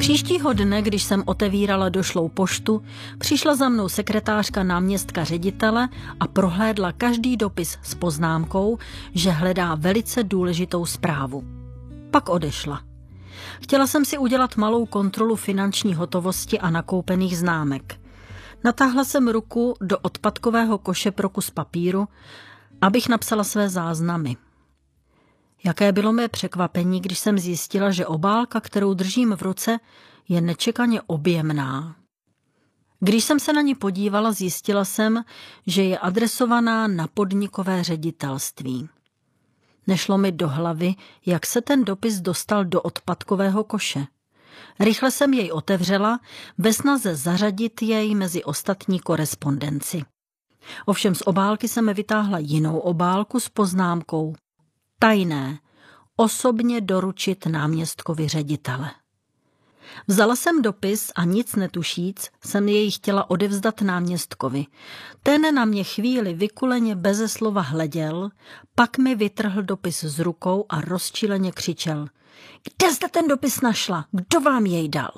Příštího dne, když jsem otevírala došlou poštu, přišla za mnou sekretářka náměstka ředitele a prohlédla každý dopis s poznámkou, že hledá velice důležitou zprávu. Pak odešla. Chtěla jsem si udělat malou kontrolu finanční hotovosti a nakoupených známek. Natáhla jsem ruku do odpadkového koše pro kus papíru, abych napsala své záznamy. Jaké bylo mé překvapení, když jsem zjistila, že obálka, kterou držím v ruce, je nečekaně objemná. Když jsem se na ní podívala, zjistila jsem, že je adresovaná na podnikové ředitelství. Nešlo mi do hlavy, jak se ten dopis dostal do odpadkového koše. Rychle jsem jej otevřela, ve snaze zařadit jej mezi ostatní korespondenci. Ovšem z obálky jsem vytáhla jinou obálku s poznámkou tajné, osobně doručit náměstkovi ředitele. Vzala jsem dopis a nic netušíc jsem jej chtěla odevzdat náměstkovi. Ten na mě chvíli vykuleně beze slova hleděl, pak mi vytrhl dopis z rukou a rozčileně křičel: Kde jste ten dopis našla? Kdo vám jej dal?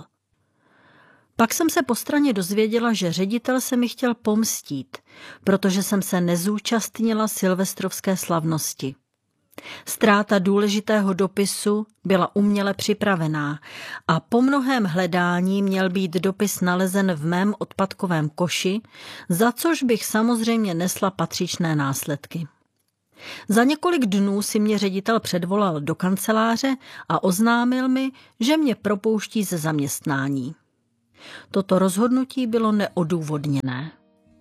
Pak jsem se po straně dozvěděla, že ředitel se mi chtěl pomstít, protože jsem se nezúčastnila silvestrovské slavnosti. Ztráta důležitého dopisu byla uměle připravená a po mnohém hledání měl být dopis nalezen v mém odpadkovém koši, za což bych samozřejmě nesla patřičné následky. Za několik dnů si mě ředitel předvolal do kanceláře a oznámil mi, že mě propouští ze zaměstnání. Toto rozhodnutí bylo neodůvodněné.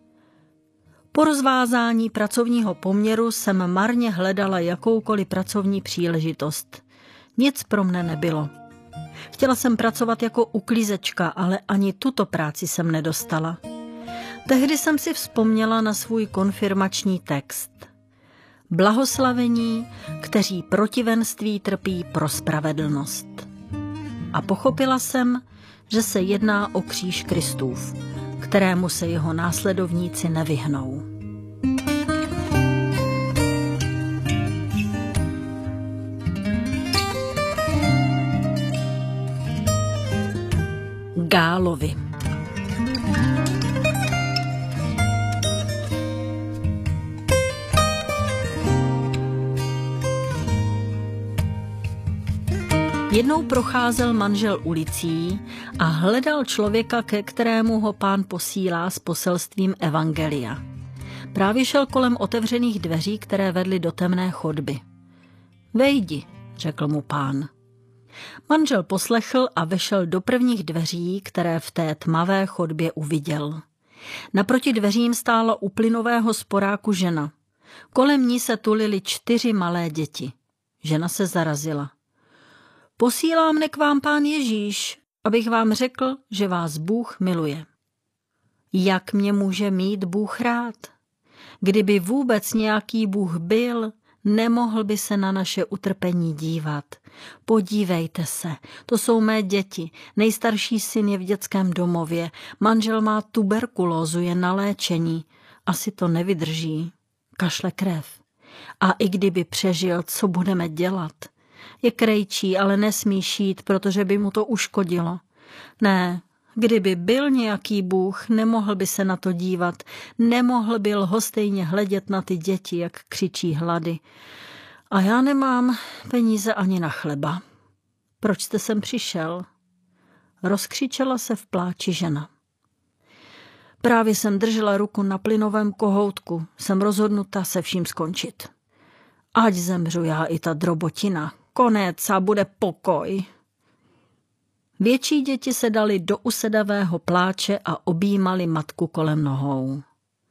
Po rozvázání pracovního poměru jsem marně hledala jakoukoliv pracovní příležitost. Nic pro mne nebylo. Chtěla jsem pracovat jako uklízečka, ale ani tuto práci jsem nedostala. Tehdy jsem si vzpomněla na svůj konfirmační text. Blahoslavení, kteří protivenství trpí pro spravedlnost. A pochopila jsem, že se jedná o kříž Kristův, kterému se jeho následovníci nevyhnou. Gálovi. Jednou procházel manžel ulicí a hledal člověka, ke kterému ho Pán posílá s poselstvím evangelia. Právě šel kolem otevřených dveří, které vedly do temné chodby. Vejdi, řekl mu Pán. Manžel poslechl a vešel do prvních dveří, které v té tmavé chodbě uviděl. Naproti dveřím stála u plynového sporáku žena. Kolem ní se tulily 4 malé děti. Žena se zarazila. Posílá mne k vám Pán Ježíš, abych vám řekl, že vás Bůh miluje. Jak mě může mít Bůh rád? Kdyby vůbec nějaký Bůh byl, nemohl by se na naše utrpení dívat. Podívejte se, to jsou mé děti. Nejstarší syn je v dětském domově. Manžel má tuberkulózu, je na léčení. Asi to nevydrží. Kašle krev. A i kdyby přežil, co budeme dělat? Je krejčí, ale nesmí šít, protože by mu to uškodilo. Ne, kdyby byl nějaký Bůh, nemohl by se na to dívat, nemohl by lhostejně hledět na ty děti, jak křičí hlady. A já nemám peníze ani na chleba. Proč jste sem přišel? Rozkřičela se v pláči žena. Právě jsem držela ruku na plynovém kohoutku, jsem rozhodnuta se vším skončit. Ať zemřu já i ta drobotina. Konec a bude pokoj. Větší děti se dali do usedavého pláče a objímali matku kolem nohou.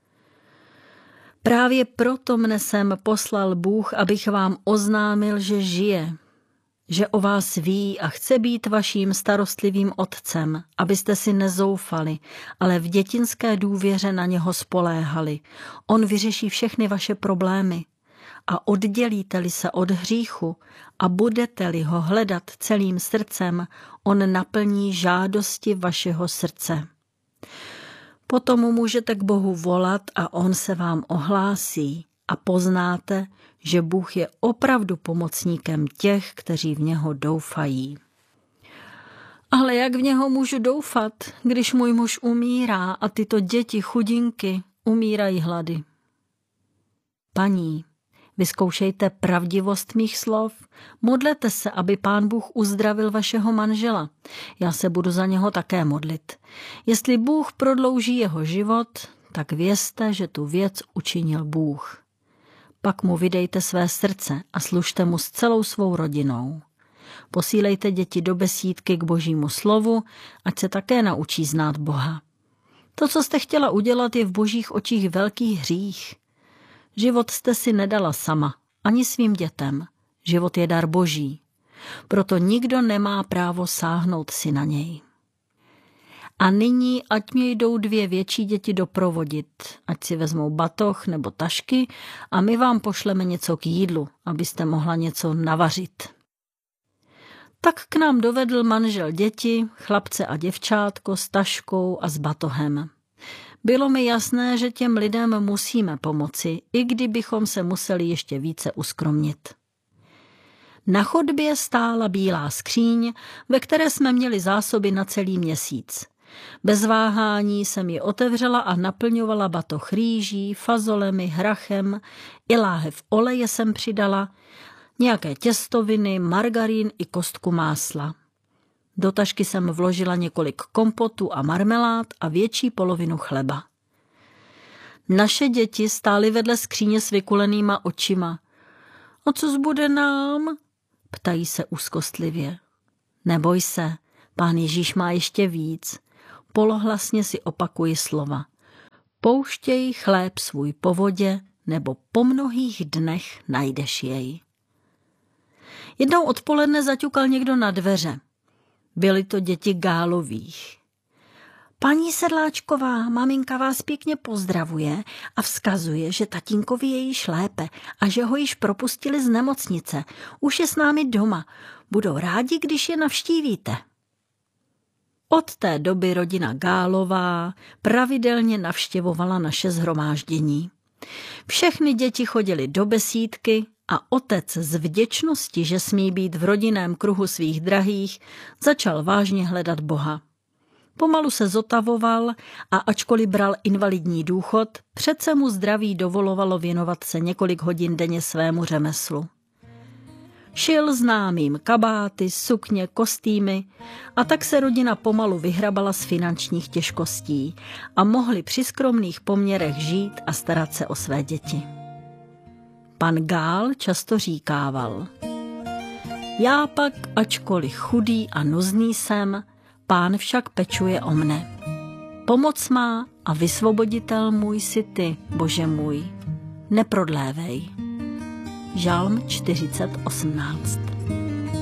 Právě proto mne sem poslal Bůh, abych vám oznámil, že žije, že o vás ví a chce být vaším starostlivým otcem, abyste si nezoufali, ale v dětinské důvěře na něho spoléhali. On vyřeší všechny vaše problémy. A oddělíte-li se od hříchu a budete-li ho hledat celým srdcem, on naplní žádosti vašeho srdce. Potom můžete k Bohu volat a on se vám ohlásí a poznáte, že Bůh je opravdu pomocníkem těch, kteří v něho doufají. Ale jak v něho můžu doufat, když můj muž umírá a tyto děti chudinky umírají hlady? Paní, vyzkoušejte pravdivost mých slov, modlete se, aby Pán Bůh uzdravil vašeho manžela. Já se budu za něho také modlit. Jestli Bůh prodlouží jeho život, tak vězte, že tu věc učinil Bůh. Pak mu vydejte své srdce a služte mu s celou svou rodinou. Posílejte děti do besídky k Božímu slovu, ať se také naučí znát Boha. To, co jste chtěla udělat, je v Božích očích velký hřích. Život jste si nedala sama, ani svým dětem. Život je dar Boží. Proto nikdo nemá právo sáhnout si na něj. A nyní, ať mě jdou 2 větší děti doprovodit, ať si vezmou batoh nebo tašky a my vám pošleme něco k jídlu, abyste mohla něco navařit. Tak k nám dovedl manžel děti, chlapce a děvčátko s taškou a s batohem. Bylo mi jasné, že těm lidem musíme pomoci, i kdybychom se museli ještě více uskromnit. Na chodbě stála bílá skříň, ve které jsme měli zásoby na celý měsíc. Bez váhání jsem ji otevřela a naplňovala batoh rýží, fazolemi, hrachem, i láhev oleje jsem přidala, nějaké těstoviny, margarín i kostku másla. Do tašky jsem vložila několik kompotů a marmelád a větší polovinu chleba. Naše děti stály vedle skříně s vykulenýma očima. A co zbude nám? Ptají se úzkostlivě. Neboj se, Pán Ježíš má ještě víc. Polohlasně si opakuji slova. Pouštěj chléb svůj po vodě, nebo po mnohých dnech najdeš jej. Jednou odpoledne zaťukal někdo na dveře. Byly to děti Gálových. Paní Sedláčková, maminka vás pěkně pozdravuje a vzkazuje, že tatínkovi je již lépe a že ho již propustili z nemocnice. Už je s námi doma. Budou rádi, když je navštívíte. Od té doby rodina Gálová pravidelně navštěvovala naše shromáždění. Všechny děti chodily do besídky a otec z vděčnosti, že smí být v rodinném kruhu svých drahých, začal vážně hledat Boha. Pomalu se zotavoval a ačkoliv bral invalidní důchod, přece mu zdraví dovolovalo věnovat se několik hodin denně svému řemeslu. Šil známým kabáty, sukně, kostýmy a tak se rodina pomalu vyhrabala z finančních těžkostí a mohli při skromných poměrech žít a starat se o své děti. Pan Gál často říkával: Já pak, ačkoliv chudý a nuzný jsem, Pán však pečuje o mne. Pomoc má a vysvoboditel můj si ty, Bože můj. Neprodlévej. Žalm 40:18.